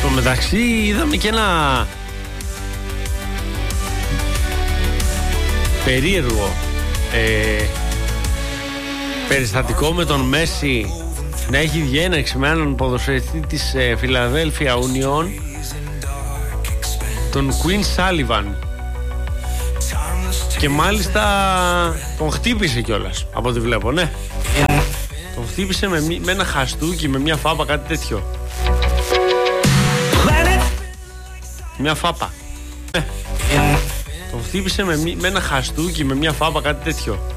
Στο μεταξύ είδαμε και ένα περίεργο περιστατικό με τον Μέση να έχει διένεξη με έναν ποδοσφαιριστή της Φιλαδέλφια Union, τον Quinn Sullivan, και μάλιστα τον χτύπησε κιόλας από ό,τι βλέπω, ναι. Τον χτύπησε με ένα χαστούκι, με μια φάπα, κάτι τέτοιο. Μια φάπα. Τον χτύπησε με ένα χαστούκι, με μια φάπα, κάτι τέτοιο.